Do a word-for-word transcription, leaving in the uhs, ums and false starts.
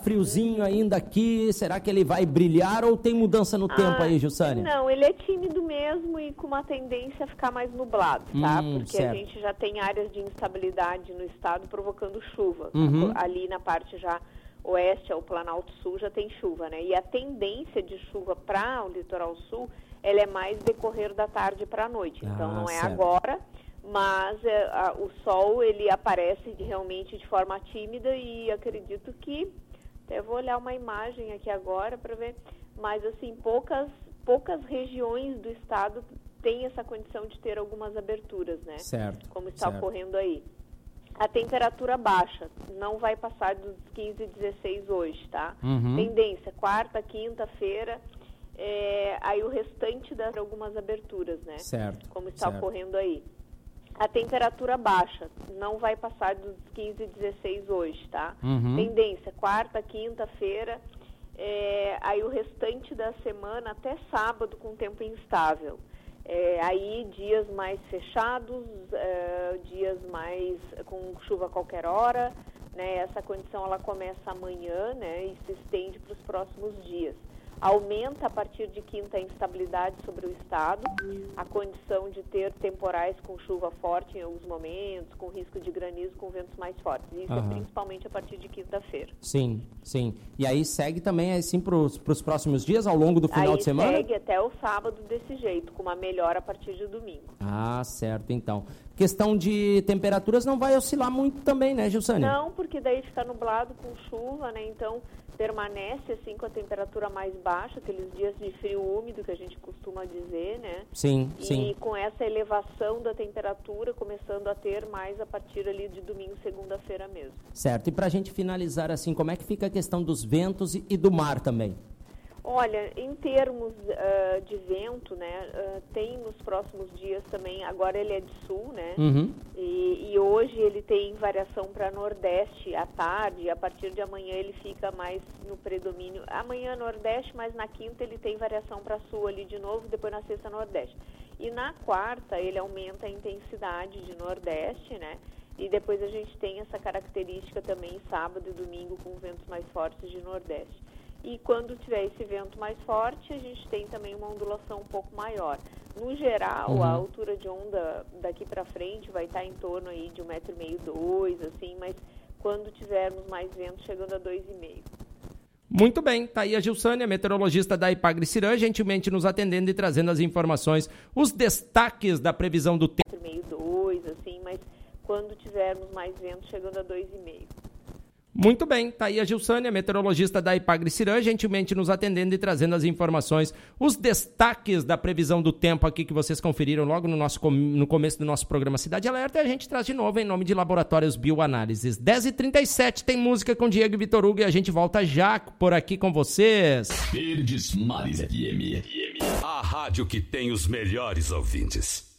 friozinho ainda aqui, será que ele vai brilhar ou tem mudança no ah, tempo aí, Gilsânia? Não, ele é tímido mesmo e com uma tendência a ficar mais nublado, tá? Hum, Porque certo. a gente já tem áreas de instabilidade no estado provocando chuva. Uhum. Ali na parte já oeste, ao Planalto Sul, já tem chuva, né? E a tendência de chuva para o litoral sul, ela é mais decorrer da tarde para a noite. Então, ah, não é certo. agora, mas é, a, o sol, ele aparece de, realmente de forma tímida e acredito que, até vou olhar uma imagem aqui agora para ver, mas assim, poucas, poucas regiões do estado têm essa condição de ter algumas aberturas, né? Certo. Como está certo. ocorrendo aí. A temperatura baixa, não vai passar dos quinze, dezesseis hoje, tá? Uhum. Tendência, quarta, quinta-feira, é, aí o restante das algumas aberturas, né? Certo. Como está certo. ocorrendo aí. A temperatura baixa, não vai passar dos quinze, dezesseis hoje, tá? Uhum. Tendência, quarta, quinta-feira, é, aí o restante da semana até sábado com tempo instável. É, aí dias mais fechados, é, dias mais com chuva a qualquer hora, né? Essa condição ela começa amanhã, né? E se estende para os próximos dias. Aumenta a partir de quinta a instabilidade sobre o estado, a condição de ter temporais com chuva forte em alguns momentos, com risco de granizo, com ventos mais fortes. Isso uhum. é principalmente a partir de quinta-feira. Sim, sim. E aí segue também assim para os próximos dias, ao longo do final aí de semana? Aí segue até o sábado desse jeito, com uma melhora a partir de domingo. Ah, certo, então. Questão de temperaturas não vai oscilar muito também, né, Gilsânia? Não, porque daí fica nublado com chuva, né, então permanece assim com a temperatura mais baixa, aqueles dias de frio úmido que a gente costuma dizer, né? Sim, e sim. E com essa elevação da temperatura começando a ter mais a partir ali de domingo, segunda-feira mesmo. Certo, e para a gente finalizar assim, como é que fica a questão dos ventos e, e do mar também? Olha, em termos uh, de vento, né, uh, tem nos próximos dias também, agora ele é de sul, né, uhum. e, e hoje ele tem variação para nordeste à tarde, a partir de amanhã ele fica mais no predomínio, amanhã nordeste, mas na quinta ele tem variação para sul ali de novo, depois na sexta nordeste. E na quarta ele aumenta a intensidade de nordeste, né, e depois a gente tem essa característica também sábado e domingo com ventos mais fortes de nordeste. E quando tiver esse vento mais forte, a gente tem também uma ondulação um pouco maior. No geral, uhum. a altura de onda daqui para frente vai estar em torno aí de um metro e meio, dois, assim, mas quando tivermos mais vento, chegando a dois e meio. Muito bem, tá aí a Gilsânia, meteorologista da Ipagre-Cirã, gentilmente nos atendendo e trazendo as informações, os destaques da previsão do tempo. um metro e meio, dois, assim, mas quando tivermos mais vento, chegando a dois e meio. Muito bem, tá aí a Gilsânia, meteorologista da Ipagre-Cirã, gentilmente nos atendendo e trazendo as informações, os destaques da previsão do tempo aqui que vocês conferiram logo no, nosso, no começo do nosso programa Cidade Alerta, e a gente traz de novo em nome de Laboratórios Bioanálises. dez e trinta e sete tem música com Diego e Vitor Hugo e a gente volta já por aqui com vocês. Verdes Mares F M. A rádio que tem os melhores ouvintes.